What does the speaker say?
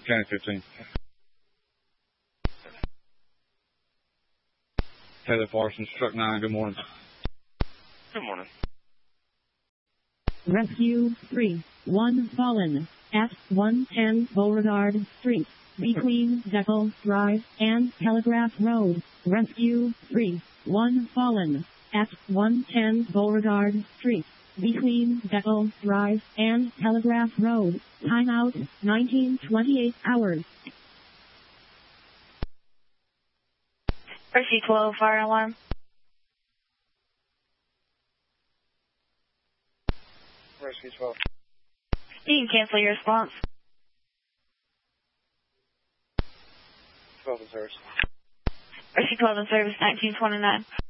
County 15. Taylor Parsons, truck 9, good morning. Good morning. Rescue 3, 1 fallen at 110 Beauregard Street, between Deckle Drive and Telegraph Road. Rescue 3, 1 fallen at 110 Beauregard Street, between Deckle Drive and Telegraph Road. Timeout 1928 hours. Rescue 12, fire alarm. Rescue 12. You can cancel your response. 12 in service. Rescue 12 in service, 1929.